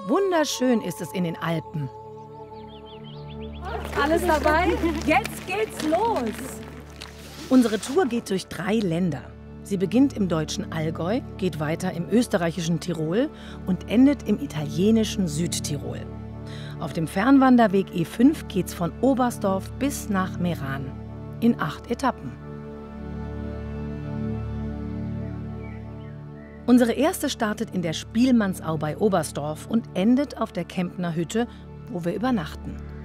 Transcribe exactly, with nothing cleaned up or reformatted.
Wunderschön ist es in den Alpen. Alles dabei? Jetzt geht's los! Unsere Tour geht durch drei Länder. Sie beginnt im deutschen Allgäu, geht weiter im österreichischen Tirol und endet im italienischen Südtirol. Auf dem Fernwanderweg E fünf geht's von Oberstdorf bis nach Meran. In acht Etappen. Unsere erste startet in der Spielmannsau bei Oberstdorf und endet auf der Kemptner Hütte, wo wir übernachten.